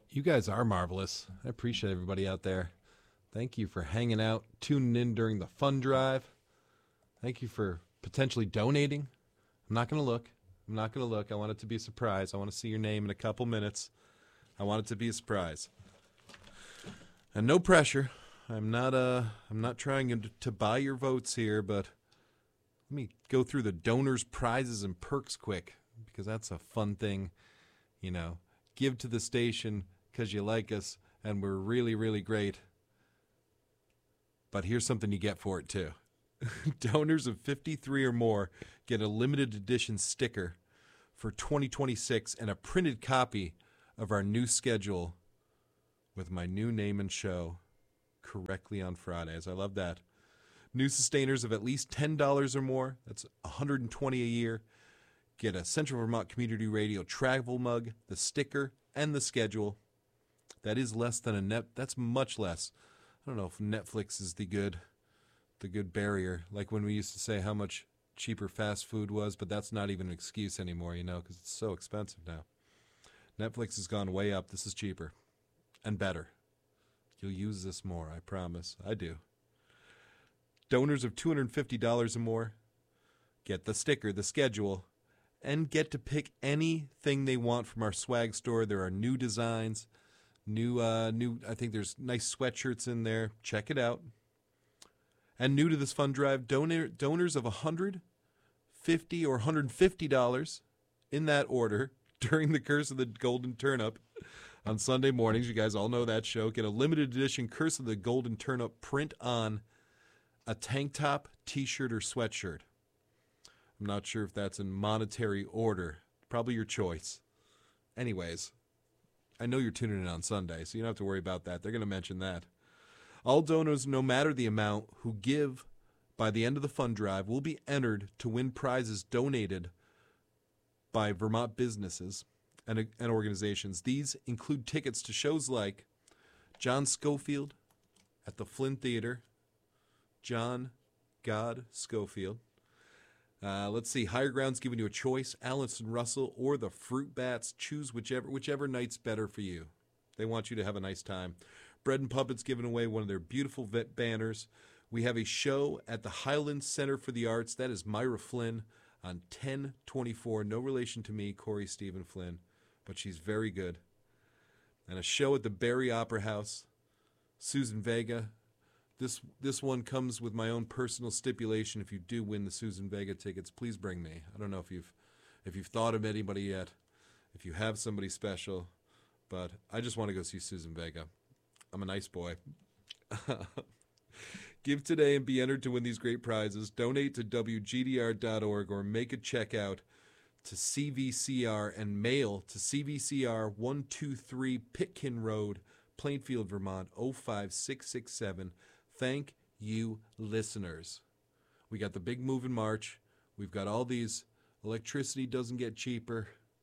You guys are marvelous. I appreciate everybody out there. Thank you for hanging out, tuning in during the fun drive. Thank you for potentially donating. I'm not going to look. I'm not going to look. I want it to be a surprise. I want to see your name in a couple minutes. I want it to be a surprise. And no pressure. I'm not trying to buy your votes here, but let me go through the donors, prizes, and perks quick, because that's a fun thing, you know. Give to the station because you like us, and we're really, really great. But here's something you get for it, too. Donors of 53 or more get a limited edition sticker for 2026 and a printed copy of our new schedule with my new name and show correctly on Fridays. I love that. New sustainers of at least $10 or more, that's $120 a year, get a Central Vermont Community Radio travel mug, the sticker, and the schedule. That is less than that's much less. I don't know if Netflix is the good barrier, like when we used to say how much cheaper fast food was, but that's not even an excuse anymore, you know, because it's so expensive now. Netflix has gone way up. This is cheaper and better. You'll use this more, I promise. I do. Donors of $250 or more get the sticker, the schedule, and get to pick anything they want from our swag store. There are new designs, new. I think there's nice sweatshirts in there. Check it out. And new to this fund drive, donors of $150 or $150 in that order during the Curse of the Golden Turnip on Sunday mornings. You guys all know that show. Get a limited edition Curse of the Golden Turnip print on a tank top, t-shirt, or sweatshirt. I'm not sure if that's in monetary order. Probably your choice. Anyways, I know you're tuning in on Sunday, so you don't have to worry about that. They're going to mention that. All donors, no matter the amount, who give by the end of the fund drive will be entered to win prizes donated by Vermont businesses and organizations. These include tickets to shows like John Schofield at the Flynn Theater. John God Schofield. Let's see. Higher Ground's giving you a choice. Allison Russell or the Fruit Bats. Choose whichever night's better for you. They want you to have a nice time. Bread and Puppets giving away one of their beautiful vet banners. We have a show at the Highland Center for the Arts. That is Myra Flynn on 10/24. No relation to me, Corey Stephen Flynn, but she's very good. And a show at the Barry Opera House. Susan Vega. This one comes with my own personal stipulation. If you do win the Susan Vega tickets, please bring me. I don't know if you've thought of anybody yet, if you have somebody special, but I just want to go see Susan Vega. I'm a nice boy. Give today and be entered to win these great prizes. Donate to WGDR.org or make a check out to CVCR and mail to CVCR 123 Pitkin Road, Plainfield, Vermont 05667. Thank you, listeners. We got the big move in March. We've got all these. Electricity doesn't get cheaper.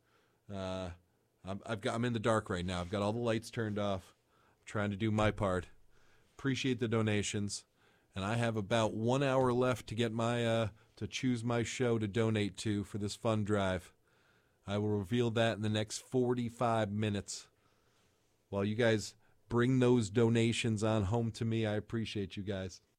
I'm in the dark right now. I've got all the lights turned off. I'm trying to do my part. Appreciate the donations, and I have about 1 hour left to get my to choose my show to donate to for this fund drive. I will reveal that in the next 45 minutes. While you guys bring those donations on home to me, I appreciate you guys.